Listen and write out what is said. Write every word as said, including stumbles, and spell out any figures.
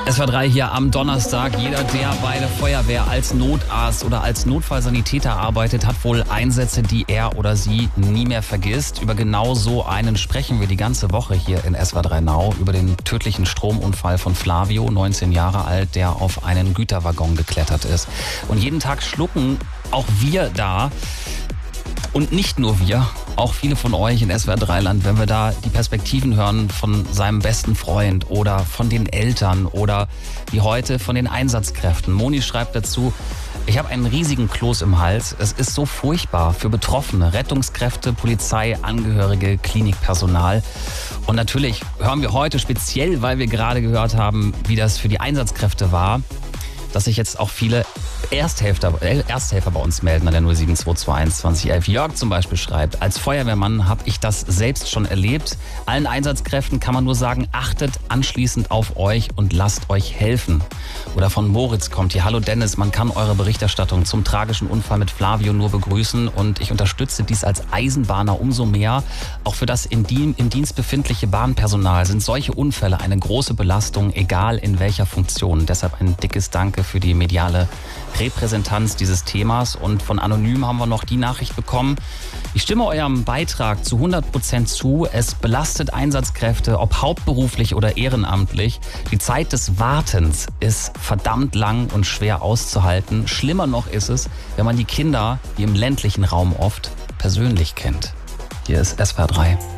S W R drei hier am Donnerstag. Jeder, der bei der Feuerwehr als Notarzt oder als Notfallsanitäter arbeitet, hat wohl Einsätze, die er oder sie nie mehr vergisst. Über genau so einen sprechen wir die ganze Woche hier in S W R drei Now. Über den tödlichen Stromunfall von Flavio, neunzehn Jahre alt, der auf einen Güterwaggon geklettert ist. Und jeden Tag schlucken auch wir da. Und nicht nur wir, auch viele von euch in S W R drei Land, wenn wir da die Perspektiven hören von seinem besten Freund oder von den Eltern oder wie heute von den Einsatzkräften. Moni schreibt dazu: Ich habe einen riesigen Kloß im Hals. Es ist so furchtbar für Betroffene, Rettungskräfte, Polizei, Angehörige, Klinikpersonal. Und natürlich hören wir heute speziell, weil wir gerade gehört haben, wie das für die Einsatzkräfte war, dass sich jetzt auch viele Ersthelfer, Ersthelfer bei uns melden an der null sieben zwei zwei eins zwanzig elf. Jörg zum Beispiel schreibt: Als Feuerwehrmann habe ich das selbst schon erlebt. Allen Einsatzkräften kann man nur sagen, achtet anschließend auf euch und lasst euch helfen. Oder von Moritz kommt hier: Hallo Dennis, man kann eure Berichterstattung zum tragischen Unfall mit Flavio nur begrüßen und ich unterstütze dies als Eisenbahner umso mehr. Auch für das im Dienst befindliche Bahnpersonal sind solche Unfälle eine große Belastung, egal in welcher Funktion. Deshalb ein dickes Danke für die mediale Repräsentanz dieses Themas. Und von Anonym haben wir noch die Nachricht bekommen: Ich stimme eurem Beitrag zu hundert Prozent zu. Es belastet Einsatzkräfte, ob hauptberuflich oder ehrenamtlich. Die Zeit des Wartens ist verdammt lang und schwer auszuhalten. Schlimmer noch ist es, wenn man die Kinder, die im ländlichen Raum oft, persönlich kennt. Hier ist S W R drei.